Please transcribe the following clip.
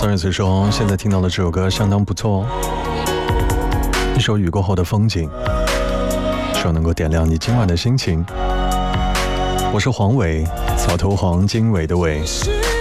宋瑞慈说，现在听到的这首歌相当不错，一首雨过后的风景，希望能够点亮你今晚的心情。我是黄伟，草头黄经纬的纬。